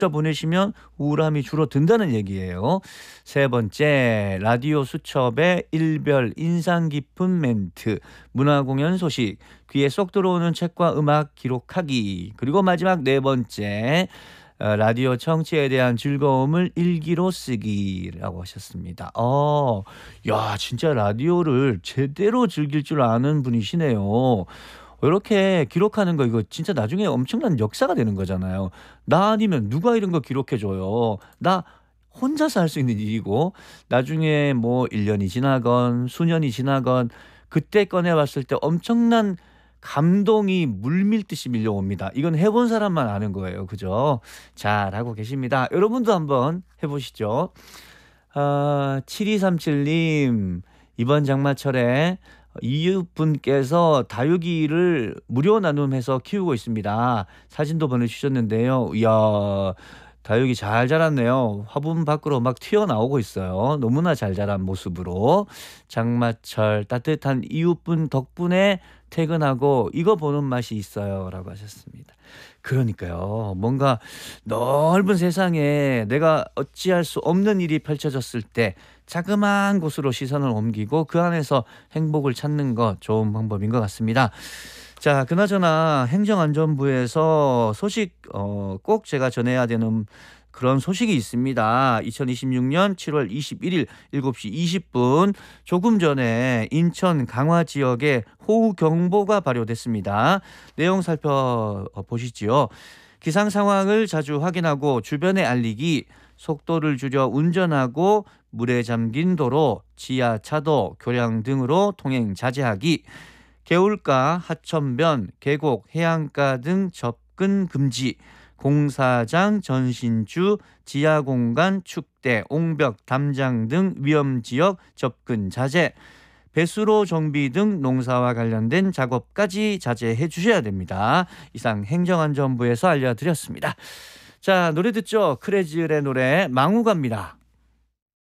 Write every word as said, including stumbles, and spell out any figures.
보내시면 우울함이 줄어든다는 얘기예요. 세 번째, 라디오 수첩의 일별 인상 깊은 멘트, 문화공연 소식, 귀에 쏙 들어오는 책과 음악 기록하기. 그리고 마지막 네 번째, 어, 라디오 청취에 대한 즐거움을 일기로 쓰기라고 하셨습니다. 어, 야, 진짜 라디오를 제대로 즐길 줄 아는 분이시네요. 이렇게 기록하는 거 이거 진짜 나중에 엄청난 역사가 되는 거잖아요. 나 아니면 누가 이런 거 기록해 줘요. 나 혼자서 할 수 있는 일이고 나중에 뭐 일 년이 지나건 수년이 지나건 그때 꺼내 봤을 때 엄청난 감동이 물밀듯이 밀려옵니다. 이건 해본 사람만 아는 거예요. 그죠? 잘하고 계십니다. 여러분도 한번 해보시죠. 아, 칠이삼칠 님, 이번 장마철에 이웃분께서 다육이를 무료 나눔해서 키우고 있습니다. 사진도 보내주셨는데요. 이야, 다육이 잘 자랐네요. 화분 밖으로 막 튀어나오고 있어요. 너무나 잘 자란 모습으로. 장마철 따뜻한 이웃분 덕분에 퇴근하고 이거 보는 맛이 있어요. 라고 하셨습니다. 그러니까요. 뭔가 넓은 세상에 내가 어찌할 수 없는 일이 펼쳐졌을 때 자그마한 곳으로 시선을 옮기고 그 안에서 행복을 찾는 것 좋은 방법인 것 같습니다. 자, 그나저나 행정안전부에서 소식 어, 꼭 제가 전해야 되는 그런 소식이 있습니다. 이천이십육 년 칠월 이십일일 일곱 시 이십 분 조금 전에 인천 강화 지역에 호우경보가 발효됐습니다. 내용 살펴보시지요. 기상 상황을 자주 확인하고 주변에 알리기, 속도를 줄여 운전하고 물에 잠긴 도로, 지하차도, 교량 등으로 통행 자제하기, 개울가, 하천변, 계곡, 해안가 등 접근 금지, 공사장, 전신주, 지하공간, 축대, 옹벽, 담장 등 위험지역 접근 자제, 배수로 정비 등 농사와 관련된 작업까지 자제해 주셔야 됩니다. 이상 행정안전부에서 알려드렸습니다. 자, 노래 듣죠. 크레지을의 노래 망우갑니다.